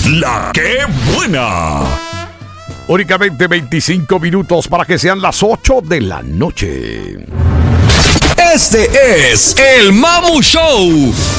La que buena. Únicamente 25 minutos para que sean las 8 de la noche. Este es el Mamu Show.